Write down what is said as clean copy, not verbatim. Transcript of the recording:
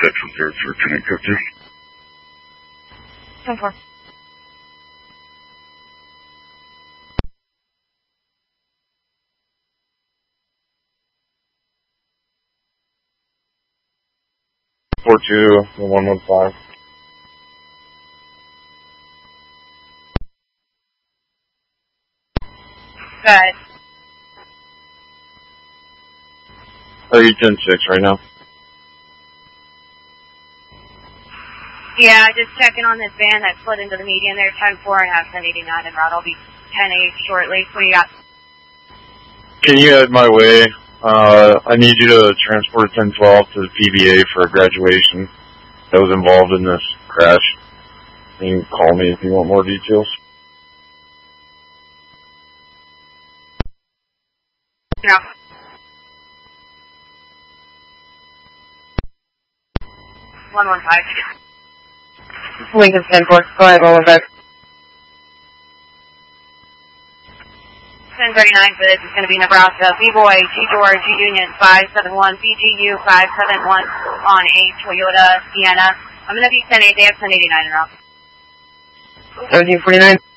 Texas Air for Lieutenant Cooker. 10-4. Four two 115. Good. Are you 10-6 right now? Yeah, just checking on this van that slid into the median there, 10-4 and have 1089 en route. I'll be 10-8 shortly. What do you got? Can you head my way? I need you to transport 1012 to the PBA for a graduation that was involved in this crash. You can call me if you want more details. No. One 1-5. Lincoln 10-4. Go ahead, 1-1-5. 1039 for this is going to be Nebraska. B-Boy, G-George, G-Union, 571, BGU, 571 on a Toyota Sienna. I'm going to be 10-8, they have 1089 en route. 1749.